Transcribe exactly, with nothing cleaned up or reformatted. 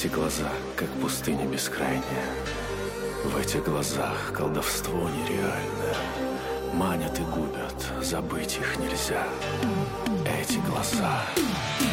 Эти глаза, как пустыня бескрайняя. В этих глазах колдовство нереальное. Манят и губят, забыть их нельзя. Эти глаза...